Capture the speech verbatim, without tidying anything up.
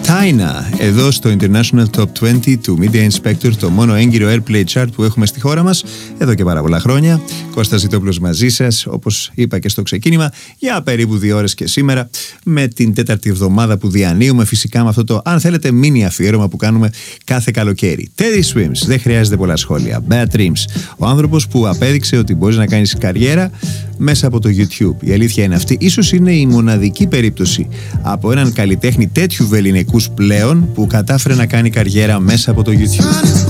Τάινα, εδώ στο International Top είκοσι του Media Inspector, το μόνο έγκυρο Airplay Chart που έχουμε στη χώρα μας εδώ και πάρα πολλά χρόνια. Κώστας Ζητόπουλος μαζί σας, όπως είπα και στο ξεκίνημα, για περίπου δύο ώρες και σήμερα, με την τέταρτη εβδομάδα που διανύουμε, φυσικά με αυτό το, αν θέλετε, μίνι αφιέρωμα που κάνουμε κάθε καλοκαίρι. Teddy Swims, δεν χρειάζεται πολλά σχόλια. Bad Dreams, ο άνθρωπος που απέδειξε ότι μπορείς να κάνεις καριέρα μέσα από το YouTube. Η αλήθεια είναι αυτή. Ίσως είναι η μοναδική περίπτωση από έναν καλλιτέχνη τέτοιου βεληνικούς πλέον που κατάφερε να κάνει καριέρα μέσα από το YouTube.